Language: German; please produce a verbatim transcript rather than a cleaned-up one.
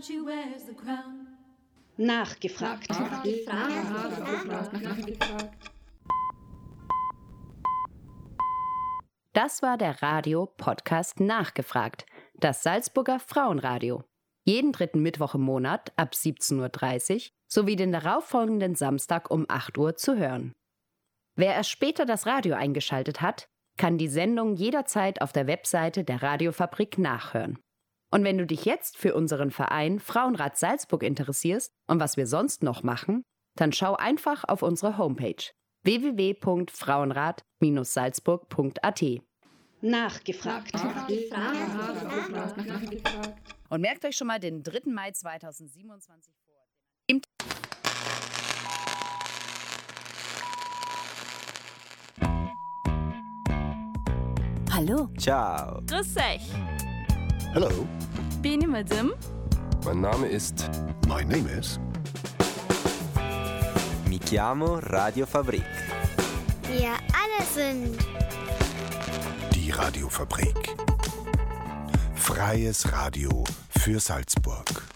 Nachgefragt. Das war der Radio-Podcast Nachgefragt, das Salzburger Frauenradio. Jeden dritten Mittwoch im Monat ab siebzehn Uhr dreißig sowie den darauffolgenden Samstag um acht Uhr zu hören. Wer erst später das Radio eingeschaltet hat, kann die Sendung jederzeit auf der Webseite der Radiofabrik nachhören. Und wenn du dich jetzt für unseren Verein Frauenrat Salzburg interessierst und was wir sonst noch machen, dann schau einfach auf unsere Homepage w w w punkt frauenrat Bindestrich salzburg punkt a t. Nachgefragt. Und merkt euch schon mal den dritten Mai zweitausendsiebenundzwanzig vor. Im Hallo. Ciao. Grüß euch. Hello. Bin ich mit dem? Mein Name ist... My name is... Mi chiamo Radiofabrik. Wir alle sind... Die Radiofabrik. Freies Radio für Salzburg.